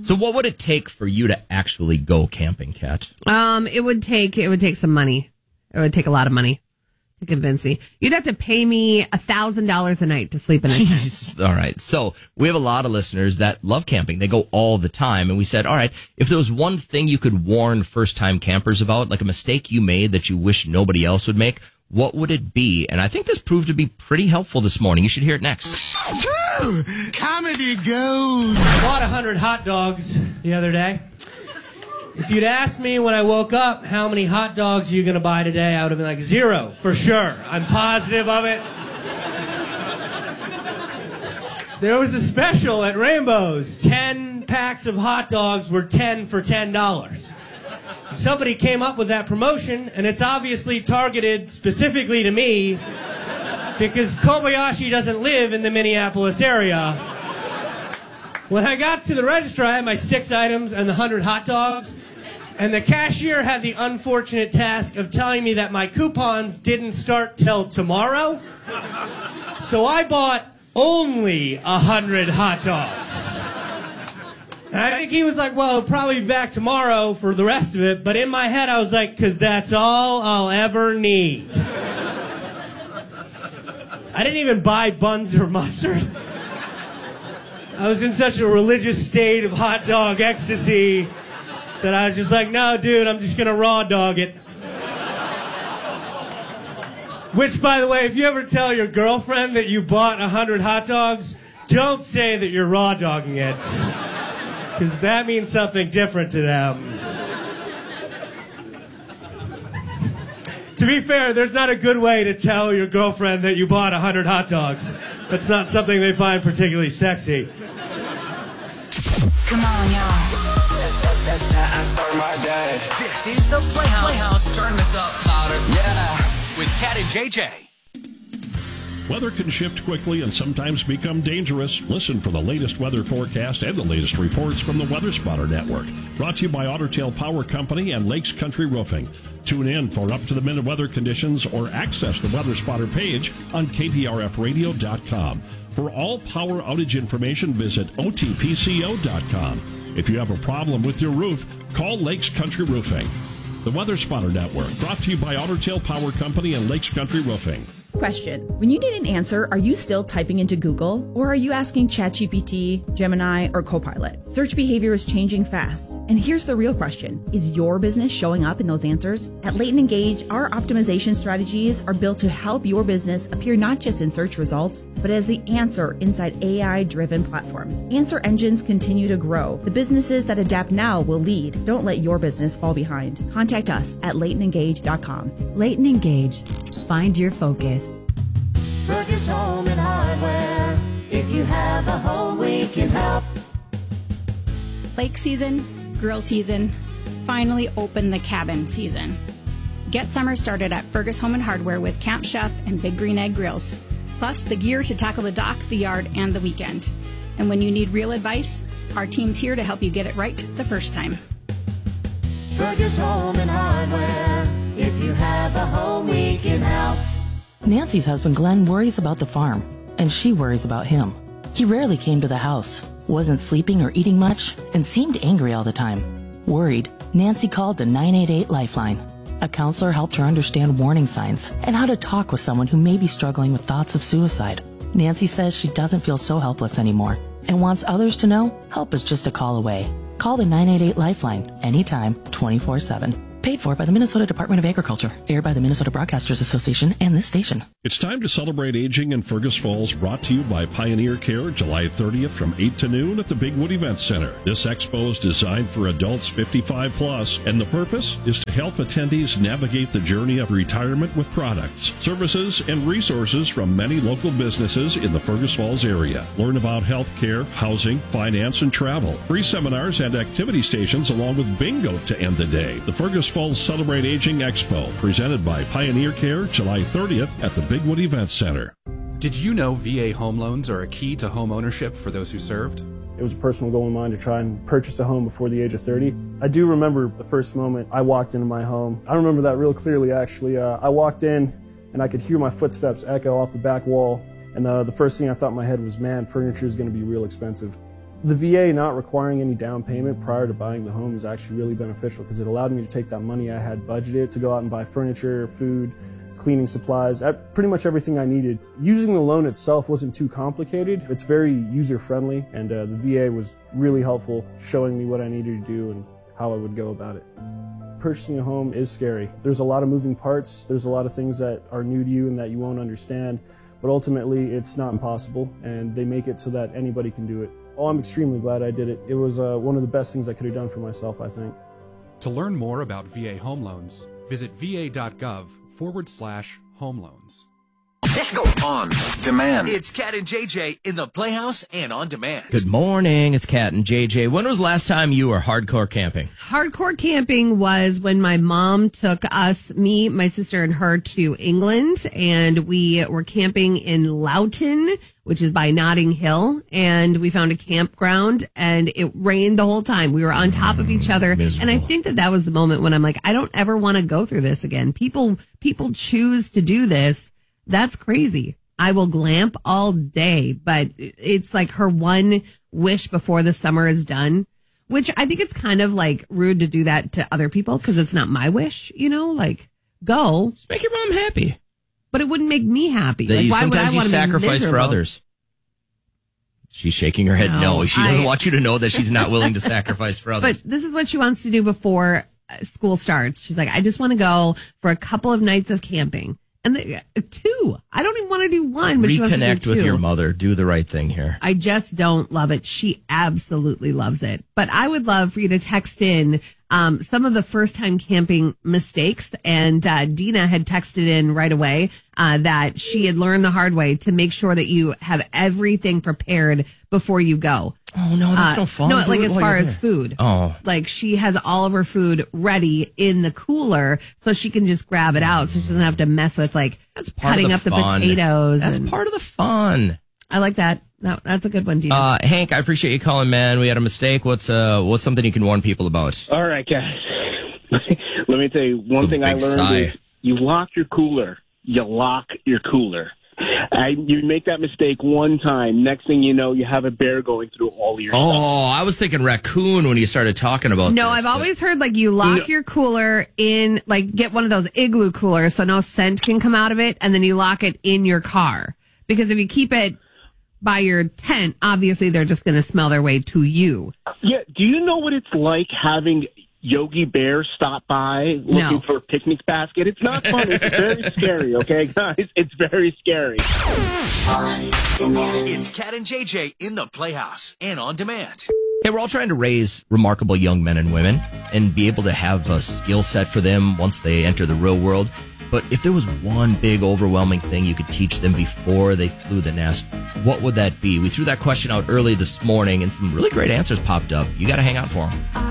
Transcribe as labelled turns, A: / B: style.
A: So what would it take for you to actually go camping, Kat?
B: It would take some money. It would take a lot of money to convince me. You'd have to pay me $1,000 a night to sleep in a tent.
A: All right. So we have a lot of listeners that love camping. They go all the time. And we said, all right, if there was one thing you could warn first-time campers about, like a mistake you made that you wish nobody else would make, what would it be? And I think this proved to be pretty helpful this morning. You should hear it next.
C: Woo! Comedy gold.
D: I bought 100 hot dogs the other day. If you'd asked me when I woke up, how many hot dogs are you going to buy today, I would have been like, 0, for sure. I'm positive of it. There was a special at Rainbow's. 10 packs of hot dogs were 10 for $10. Somebody came up with that promotion, and it's obviously targeted specifically to me because Kobayashi doesn't live in the Minneapolis area. When I got to the register, I had my 6 items and the 100 hot dogs, and the cashier had the unfortunate task of telling me that my coupons didn't start till tomorrow. So I bought only 100 hot dogs. And I think he was like, well, he'll probably be back tomorrow for the rest of it. But in my head, I was like, because that's all I'll ever need. I didn't even buy buns or mustard. I was in such a religious state of hot dog ecstasy that I was just like, no, dude, I'm just going to raw dog it. Which, by the way, if you ever tell your girlfriend that you bought 100 hot dogs, don't say that you're raw dogging it. Because that means something different to them. To be fair, there's not a good way to tell your girlfriend that you bought 100 hot dogs. That's not something they find particularly sexy.
E: Come on, y'all.
C: That's time for my day.
E: This is the Playhouse.
F: Turn this up louder.
C: Yeah.
F: With Kat and JJ.
G: Weather can shift quickly and sometimes become dangerous. Listen for the latest weather forecast and the latest reports from the Weather Spotter Network. Brought to you by Otter Tail Power Company and Lakes Country Roofing. Tune in for up-to-the-minute weather conditions or access the Weather Spotter page on KPRFradio.com. For all power outage information, visit OTPCO.com. If you have a problem with your roof, call Lakes Country Roofing. The Weather Spotter Network, brought to you by Otter Tail Power Company and Lakes Country Roofing.
H: Question. When you need an answer, are you still typing into Google? Or are you asking ChatGPT, Gemini, or Copilot? Search behavior is changing fast. And here's the real question. Is your business showing up in those answers? At Leighton Engage, our optimization strategies are built to help your business appear not just in search results, but as the answer inside AI-driven platforms. Answer engines continue to grow. The businesses that adapt now will lead. Don't let your business fall behind. Contact us at LeightonEngage.com.
I: Leighton Engage. Find your focus.
J: Fergus Home and Hardware. If you have a home, we can help.
K: Lake season, grill season, finally open the cabin season. Get summer started at Fergus Home and Hardware with Camp Chef and Big Green Egg grills, plus the gear to tackle the dock, the yard, and the weekend. And when you need real advice, our team's here to help you get it right the first time.
J: Fergus Home and Hardware. If you have a home, we can help.
L: Nancy's husband Glenn worries about the farm, and she worries about him. He rarely came to the house, wasn't sleeping or eating much, and seemed angry all the time. Worried, Nancy called the 988 Lifeline. A counselor helped her understand warning signs and how to talk with someone who may be struggling with thoughts of suicide. Nancy says she doesn't feel so helpless anymore and wants others to know help is just a call away. Call the 988 Lifeline anytime, 24/7. Paid for by the Minnesota Department of Agriculture. Aired by the Minnesota Broadcasters Association and this station.
G: It's time to celebrate aging in Fergus Falls, brought to you by Pioneer Care, July 30th from 8 to noon at the Bigwood Event Center. This expo is designed for adults 55 plus, and the purpose is to help attendees navigate the journey of retirement with products, services, and resources from many local businesses in the Fergus Falls area. Learn about health care, housing, finance, and travel. Free seminars and activity stations along with bingo to end the day. The Fergus Falls Celebrate Aging Expo, presented by Pioneer Care, July 30th at the Bigwood Event Center.
M: Did you know VA home loans are a key to home ownership for those who served?
N: It was a personal goal of mine to try and purchase a home before the age of 30. I do remember the first moment I walked into my home. I remember that real clearly, actually. I walked in and I could hear my footsteps echo off the back wall. And the first thing I thought in my head was, man, furniture is going to be real expensive. The VA not requiring any down payment prior to buying the home is actually really beneficial because it allowed me to take that money I had budgeted to go out and buy furniture, food, cleaning supplies, pretty much everything I needed. Using the loan itself wasn't too complicated. It's very user-friendly, and the VA was really helpful showing me what I needed to do and how I would go about it. Purchasing a home is scary. There's a lot of moving parts. There's a lot of things that are new to you and that you won't understand, but ultimately it's not impossible, and they make it so that anybody can do it. Oh, I'm extremely glad I did it. It was one of the best things I could have done for myself, I think.
M: To learn more about VA home loans, visit va.gov/home loans.
F: Let's go on demand. It's Cat and JJ in the Playhouse and on demand.
A: Good morning. It's Cat and JJ. When was the last time you were hardcore camping?
B: Hardcore camping was when my mom took us, me, my sister, and her to England, and we were camping in Loughton, which is by Notting Hill, and we found a campground, and it rained the whole time. We were on top of each other, and I think that was the moment when I'm like, I don't ever want to go through this again. People choose to do this. That's crazy. I will glamp all day, but it's like her one wish before the summer is done, which I think it's kind of like rude to do that to other people because it's not my wish, like go.
A: Just make your mom happy.
B: But it wouldn't make me happy. Like, why
A: sometimes
B: would I
A: you sacrifice for others. She's shaking her head no. She doesn't want you to know that she's not willing to sacrifice for others.
B: But this is what she wants to do before school starts. She's like, I just want to go for a couple of nights of camping. And two. I don't even want to do one. But
A: reconnect
B: she
A: with your mother. Do the right thing here.
B: I just don't love it. She absolutely loves it. But I would love for you to text in some of the first time camping mistakes. And Dina had texted in right away that she had learned the hard way to make sure that you have everything prepared before you go.
A: Oh, no, that's no fun.
B: No, like as far as food.
A: Oh.
B: Like she has all of her food ready in the cooler so she can just grab it out so she doesn't have to mess with
A: that's
B: cutting up the potatoes.
A: That's part of the fun.
B: I like that. That's a good one, Dina.
A: Hank, I appreciate you calling, man. We had a mistake. What's something you can warn people about?
O: All right, guys. Let me tell you, one thing I learned is you lock your cooler. You lock your cooler. You make that mistake one time. Next thing you know, you have a bear going through all your stuff.
A: Oh, I was thinking raccoon when you started talking about
B: No,
A: this,
B: I've always heard you lock your cooler in, get one of those igloo coolers so no scent can come out of it, and then you lock it in your car. Because if you keep it by your tent, obviously they're just going to smell their way to you.
O: Yeah, do you know what it's like having Yogi Bear stop by looking for a picnic basket? It's not fun. It's very scary, okay, guys? It's very scary.
F: It's Cat and JJ in the Playhouse and on demand.
A: Hey, we're all trying to raise remarkable young men and women and be able to have a skill set for them once they enter the real world. But if there was one big, overwhelming thing you could teach them before they flew the nest, what would that be? We threw that question out early this morning, and some really great answers popped up. You got to hang out for them.